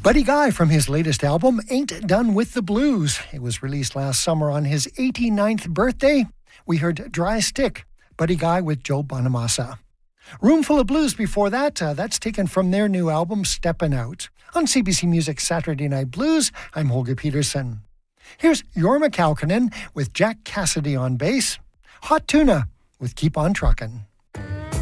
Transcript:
Buddy Guy from his latest album, Ain't Done With the Blues. It was released last summer on his 89th birthday. We heard Dry Stick, Buddy Guy with Joe Bonamassa. Roomful of Blues before that, that's taken from their new album, Steppin' Out. On CBC Music Saturday Night Blues, I'm Holger Peterson. Here's Jorma Kaukonen with Jack Cassidy on bass. Hot Tuna with Keep On Truckin'.